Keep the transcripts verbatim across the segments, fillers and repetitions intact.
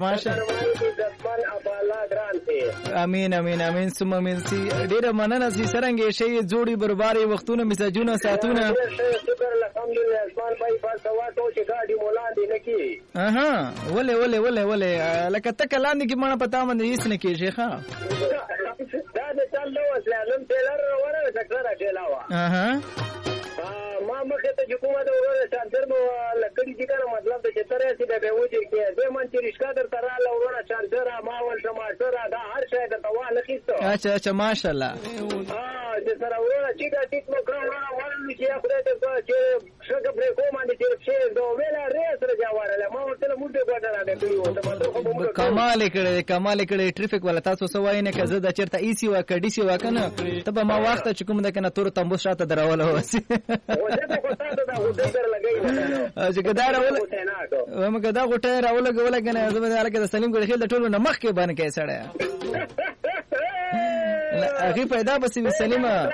امين امين امين ثم امين سي ډیره مننه سي سرنګ شي جوړي برباري وختونه مسجونه ساتونه شکر الحمدلله اسمان بھائی فالسوا تو چې ګاډي مولا دي نکی اها ولې ولې ولې ولې لکه تک لاندې کې مړه پتا باندې هیڅ نه کیږي ښا دا د چل نو اسلام ټیلر وره ټکر راځلاوا اها ما مخه ته حکومت وروره چارجر مو لکړی دي کنه مطلب د چتره سي د به وځي کې د من چې رښکا در تر له وروره چارجر ما ول ټماټر دا هر شی د توال کیسو اچھا اچھا ماشاءالله ها د سره وروره چې دا ټیک مو کړو ورل چې خدای ته چې څنګه پرې کوم باندې چې څه دوه ویلا ریس راځواله ما ورته موږ ګټه را دې کړو ته مطلب کمال کړي کمال کړي ټریفیک ولا تاسو سوای نه کزه د چرته ایسی وا کډی سی وا کنه ته ما وخت چې کوم د کنه تور تمبو شاته دراوله وسی چې ګدار اول ومه ګدا غټه راول غول کنه زما د الکه سلیم ګل خیل د ټولو نمخ کې باندې کې سړی اخی پیدا بسی سلیمه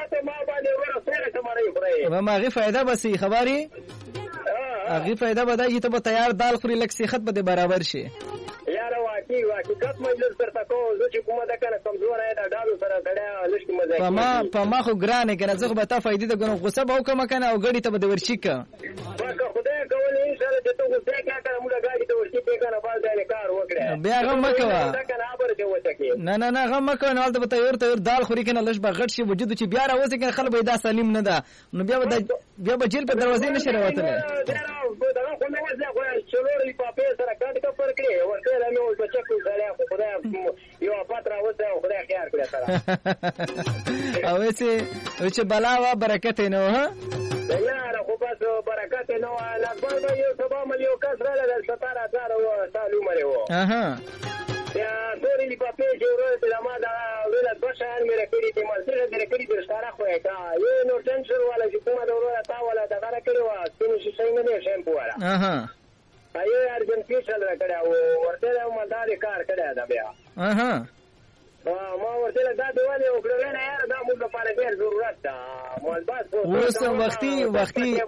ومه اخی پیدا بسی خبري اخی پیدا بدای ته به تیار دال خوري لک سیخت به برابر شي یار واقعي واقعي کټ مجلس تر تکو چې کومه ده کنه کمزور اې دا ډالو سره غړیا لښتي مزه په ما په ما خو ګرانه کنه زه به تا فائدې ته غنو غصه به وکم کنه او غړي ته به ورشي ک واکه خدای کولې ان شاء الله ته غصه کې کنه موږ غاډي ته ورشي په کنه باز دې کار وکړه بیا غم مکوا دا کنه ابر ته وځکه نه نه نه غم مکوا نه ولته به تیار تیار دال خوري کنه لښ به غټ شي وجود چې بیا راوځي کنه خلک به دا سلیم نه ده نو بیا به بیا به جیل په دروازې نشه راوتله دا خو نه وځه خو چلوري په پیسه راکړه کا پر کړی ورته له نو بچو سره خدای یو پاتره وځه خدای خیر کړی سره او چې چې بلا وا برکت نو ها یار خو بس برکت نو لږ به یو سبا مليو کسره له ستاره هزار سالو مړ وو اها یا سوري په پیسه ورته ما دا ول بشان مې کړی چې مرسته دې کړی د ستاره خو تا یو نو ټنشن والا چې کومه دا ورته تا والا دا غره کړی و چې شي څنګه نه شیمپو والا اها ایو ارجن فیشل راکړا او ورته ما دا کار کړی دا بیا اها ما ورته دا دیواله وکړل نه یار دا موږ لپاره ډیر ضرورت ده مول بس اوس وختي وختي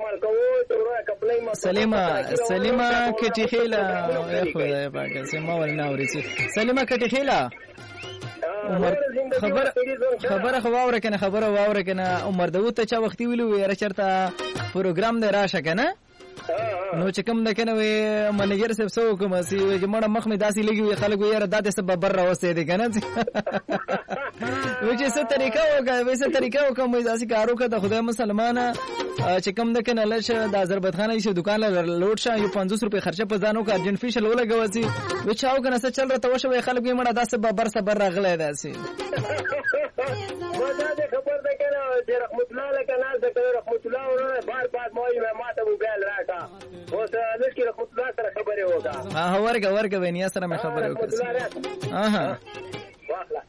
سلیمه سلیمه کټی خیلا خدای پاک سما ولنا ورسی سلیمه کټی خیلا عمر خبر خبره خواوره کنه خبره واوره کنه عمر داوود ته چا وختي ویلو یاره چرته پروګرام دی راشه کنه نو چې کوم د کنه وي منیجر صاحب سو کوم سی چې مړه مخ می داسي لګي خلک یاره داسې سبب بر راوسته دي کنه و چې څه طریقه وکړه وایي طریقه وکړه داسې کارو کړه خدای مسلمانه چې کوم د کنه لشه د آذربایجان خانه شي دکان له لوټ شه یو پنځوس روپے خرچه په ځانو کا ارجن فیشل ولګوځي و چې او کنه څه چل را ته وشو خلک یې مړه داسې ببر صبر راغله داسې ودا دې خبر ده کنه چې رحمت الله لکنه ذکر رحمت الله ورته بار بار موي ما ته موبایل راکا اوس لکه رحمت الله سره خبره وکړه ها ورګه ورګه وینیا سره مې خبره وکړه اها واخلا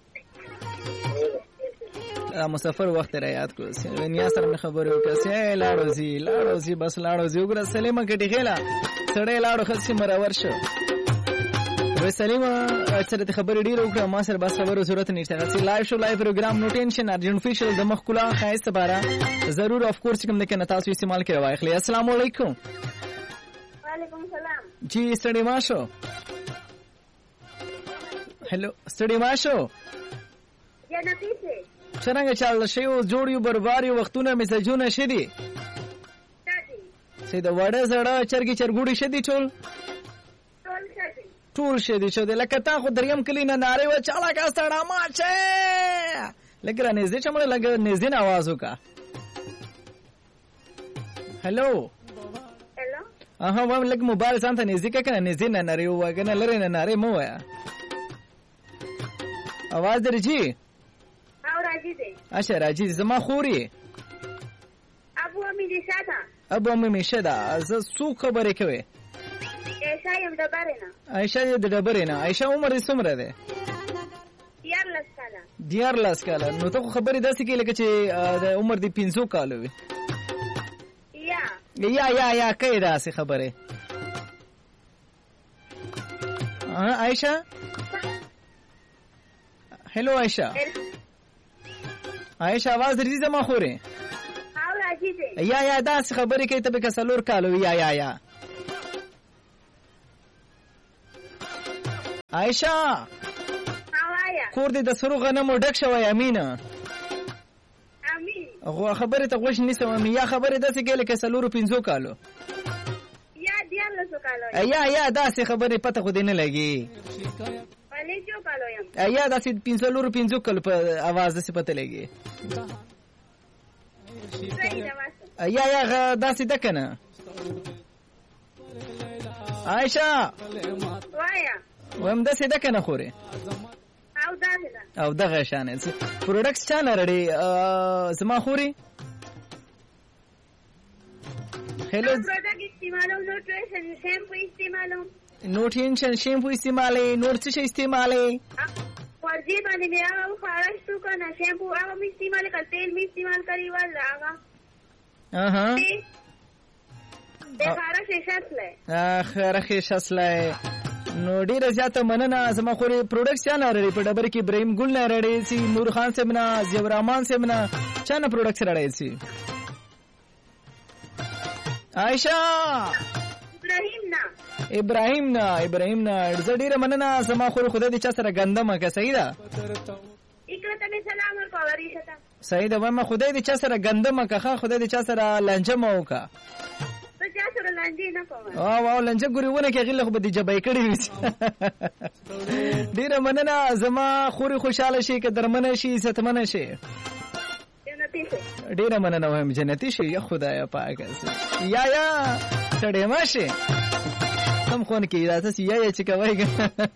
مسافر وخت را یاد کو وینیا سره مې خبره وکړه سه لاړو زی لاړو زی بس لاړو زی وګړه سلیمه کټی خېلا سړې لاړو خصي مرور شو و سلیمه اکثر خبرې ډیر وکړه ما سره بس خبرو ضرورت نشته چې لایو شو لایو پروګرام نو ټینشن ارجن فیشل د مخ کلا خایسته بارا ضرور اف کورس کوم نه کنه تاسو استعمال کوي واخلي السلام علیکم وعلیکم سلام جی ستړي ماشو هلو ستړي ماشو جنتی سه څنګه چل شي او جوړیو برباري وختونه میسجونه شدي سي د وړه زړه چرګي چرګوړي شدي ټول ټول شدي ټول شدي چې لکه تا خو دریم کلی نه ناره و چاله کا ستړه ما چې لګره نږدې چې مړ لګ نږدې आवाज وکا هلو هلو اها و لګ موبایل ځان ته نږدې کنه نږدې نه ناره و کنه لره نه ناره مو وایا आवाज درځي او راځي دي اشه راځي زما خوري ابو امي دي شاته ابو امي شدا ز سو خبرې کوي عائشہ یم د بارنه عائشہ د ډبرینه عائشہ عمر یې څومره ده دیار لس کاله دیار لس کاله نو ته خبرې داسې کې لکه چې د عمر دی پنځو کالو وي یا یا یا یا کوي داسې خبرې ها عائشہ هلو عائشہ عائشہ आवाज درځي زما خوري او راځي دي یا یا داسې خبرې کوي ته به کسلور کالو یا یا یا عائشه هوایا کور دې د سرو غنمو ډک شوی امینه امین خو خبره ته غوښ نیسم امي یا خبره داسې کې لکه سلورو پنځو کالو یا دیارلسو کالو یا یا داسې خبره پته خو دې نه لګي ولې جو کالو یم یا داسې پنځلورو پنځو کالو په आवाज داسې پته لګي یا یا داسې ده کنه عائشه وایا وهم داسې ده کنه خوري او دا او دغه شانه پروډکټس چا نه رړي زما خوري هلو پروډکټ استعمالو نوټریشن شیمپو استعمالو نوټریشن شیمپو استعمالي نور څه شي استعمالي ورځي باندې مې هغه خارج تو کنه شیمپو هغه مې استعمال کړ تیل مې استعمال کړی ول هغه اها د خارج شاسله اخره شاسله نو ډیره زیاته مننه زما خوري پروډکټس چا نه لري په ډبر کې ابراهيم ګل نه لري سي نور خان صاحب نه زیور رحمان صاحب نه چا نه پروډکټس لري سي عائشه ابراهيم نه ابراهيم نه ابراهيم نه زه ډیره مننه زما خوري خدای دې چا سره ګندمه که صحیح ده اکرا ته سلام ورکوي شته صحیح ده وایم خدای دې چا سره ګندمه که خدای دې چا سره لنجمه وکا او او لنجه ګوري ونه کې غل خو به دې جبای کړی ډیره مننه زما خوري خوشاله شي که درمنه شي ستمنه شي ډیره مننه وایم جنتی شي یا خدای پاک یا یا سړې ماشه کم خون کې راځي یا یا چې کوي